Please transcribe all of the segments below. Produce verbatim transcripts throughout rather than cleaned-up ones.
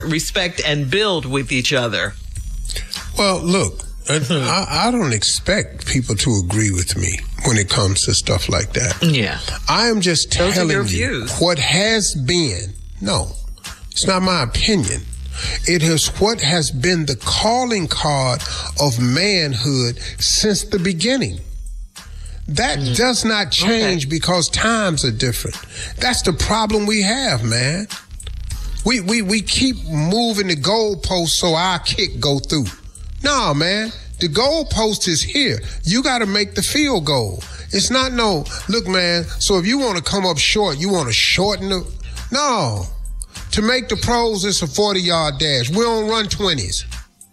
respect and build with each other. Well, look, I, I don't expect people to agree with me when it comes to stuff like that. Yeah. I am just Those telling are your you views. what has been. No, it's not my opinion. It is what has been the calling card of manhood since the beginning. That mm. does not change okay. because times are different. That's the problem we have, man. We we we keep moving the goalpost so our kick go through. No, man. The goalpost is here. You got to make the field goal. It's not no, look, man, so if you want to come up short, you want to shorten the, no. To make the pros, it's a forty-yard dash. We don't run twenties.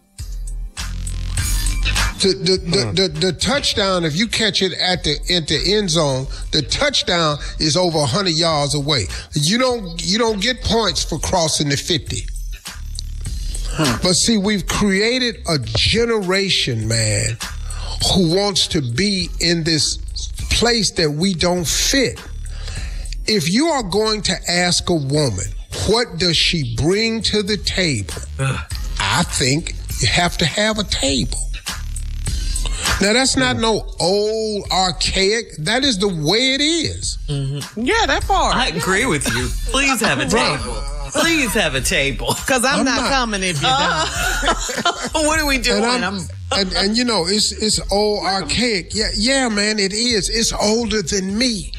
The, the, the, the, the touchdown, if you catch it at the, at the end zone, the touchdown is over one hundred yards away. You don't, you don't get points for crossing the fifty. Huh. But see, we've created a generation, man, who wants to be in this place that we don't fit. If you are going to ask a woman, what does she bring to the table? Ugh. I think you have to have a table. Now, that's not no old, archaic. That is the way it is. Mm-hmm. Yeah, that part. I agree with you. Please have a table. Please have a table. Because I'm, I'm not, not coming if you uh, don't. What are we doing? And, I'm, and, and you know, it's it's old, archaic. Yeah, yeah, man, it is. It's older than me.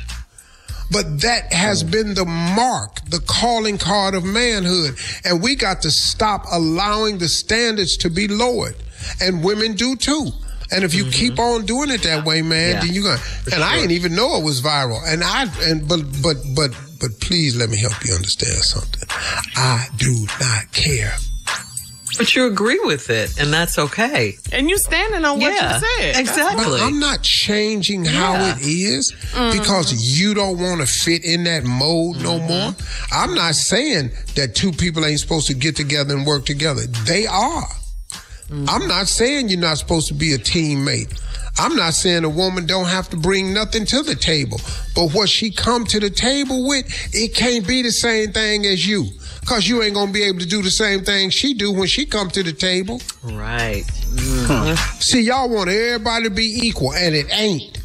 But that has been the mark, the calling card of manhood. And we got to stop allowing the standards to be lowered. And women do too. And if you mm-hmm. keep on doing it that way, man, yeah, then you're gonna. And sure. I didn't even know it was viral. And I and but but but but please let me help you understand something. I do not care. But you agree with it, and that's okay. And you're standing on what yeah, you said. Exactly. But I'm not changing how yeah. it is mm-hmm. because you don't want to fit in that mode mm-hmm. no more. I'm not saying that two people ain't supposed to get together and work together. They are. Mm-hmm. I'm not saying you're not supposed to be a teammate. I'm not saying a woman don't have to bring nothing to the table. But what she come to the table with, it can't be the same thing as you. Because you ain't going to be able to do the same thing she do when she come to the table. Right. Mm-hmm. See, y'all want everybody to be equal, and it ain't.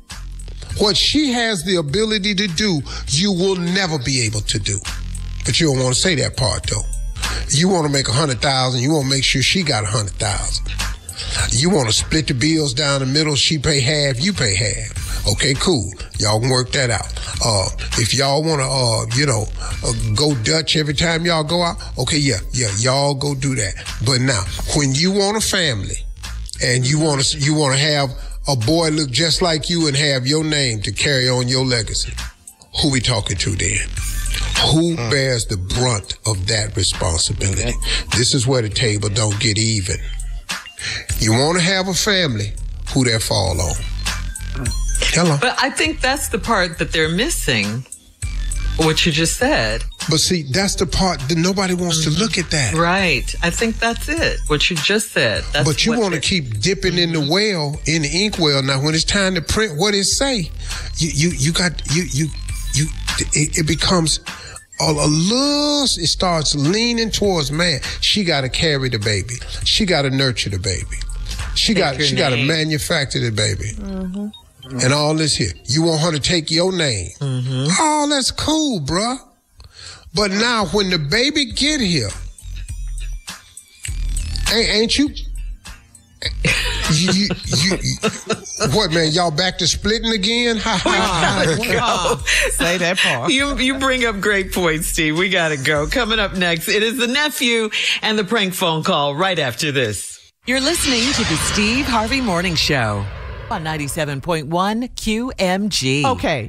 What she has the ability to do, you will never be able to do. But you don't want to say that part, though. You want to make a hundred thousand. You want to make sure she got a hundred thousand. You want to split the bills down the middle. She pay half. You pay half. Okay, cool. Y'all can work that out. Uh, if y'all want to, uh, you know, uh, go Dutch every time y'all go out. Okay, yeah, yeah, y'all go do that. But now, when you want a family, and you want to, you want to have a boy look just like you and have your name to carry on your legacy, who we talking to then? Who bears the brunt of that responsibility? This is where the table don't get even. You want to have a family, who that fall on? Hello. But I think that's the part that they're missing, what you just said. But see, that's the part that nobody wants mm-hmm. to look at that. Right. I think that's it, what you just said. That's but you want to keep dipping mm-hmm. in the well, in the inkwell. Now, when it's time to print what it say, you you, you got, you, you, you, it, it becomes... A, a little, it starts leaning towards, man, she got to carry the baby. She got to nurture the baby. She got she got to manufacture the baby. Mm-hmm. And all this here. You want her to take your name. Mm-hmm. Oh, that's cool, bruh. But now when the baby get here, ain't, ain't you... you, you, you, you, what, man, y'all back to splitting again? Wow. Say that part. You, you bring up great points, Steve. We got to go. Coming up next, it is the nephew and the prank phone call right after this. You're listening to the Steve Harvey Morning Show on ninety-seven point one Q M G. Okay.